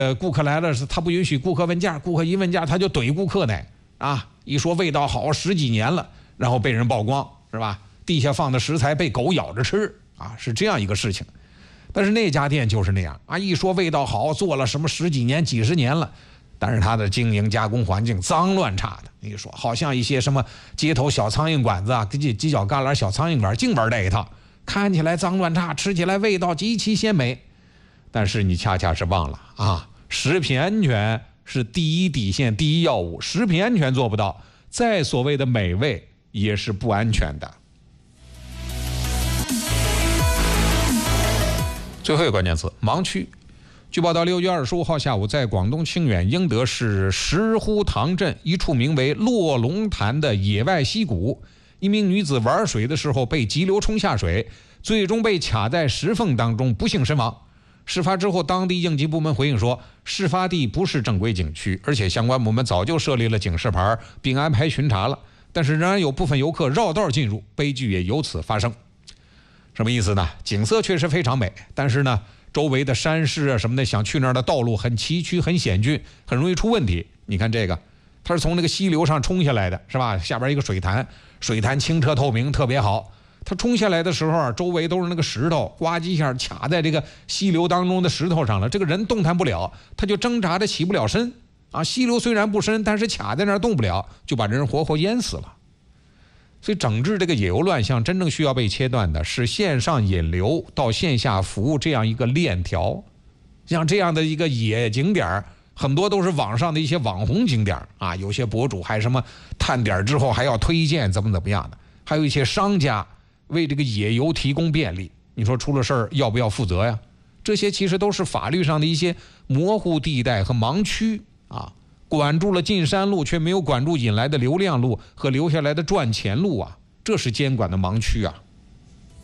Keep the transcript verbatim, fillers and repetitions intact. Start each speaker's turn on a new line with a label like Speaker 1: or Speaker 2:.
Speaker 1: 呃，顾客来了是他不允许顾客问价，顾客一问价他就怼顾客呢啊，一说味道好十几年了，然后被人曝光是吧？地下放的食材被狗咬着吃啊，是这样一个事情。但是那家店就是那样啊，一说味道好，做了什么十几年、几十年了，但是它的经营加工环境脏乱差的。你说好像一些什么街头小苍蝇馆子啊，犄犄角旮旯小苍蝇馆净玩这一套，看起来脏乱差，吃起来味道极其鲜美。但是你恰恰是忘了啊，食品安全是第一底线、第一要务，食品安全做不到，再所谓的美味也是不安全的。最后一个关键词，盲区。据报道，六月二十五号下午，在广东清远英德市石湖塘镇一处名为落龙潭的野外溪谷，一名女子玩水的时候被急流冲下水，最终被卡在石缝当中，不幸身亡。事发之后，当地应急部门回应说，事发地不是正规景区，而且相关部门早就设立了警示牌，并安排巡查了，但是仍然有部分游客绕道进入，悲剧也由此发生。什么意思呢？景色确实非常美，但是呢，周围的山势啊什么的，想去那儿的道路很崎岖、很险峻，很容易出问题。你看这个，它是从那个溪流上冲下来的，是吧？下边一个水潭，水潭清澈透明，特别好。它冲下来的时候，周围都是那个石头，呱唧一下卡在这个溪流当中的石头上了，这个人动弹不了，他就挣扎着起不了身啊。溪流虽然不深，但是卡在那儿动不了，就把人活活淹死了。所以整治这个野游乱象，真正需要被切断的是线上引流到线下服务这样一个链条。像这样的一个野景点，很多都是网上的一些网红景点啊，有些博主还什么探点之后还要推荐怎么怎么样的，还有一些商家为这个野游提供便利，你说出了事儿要不要负责呀？这些其实都是法律上的一些模糊地带和盲区啊。管住了进山路，却没有管住引来的流量路和留下来的赚钱路啊，这是监管的盲区啊。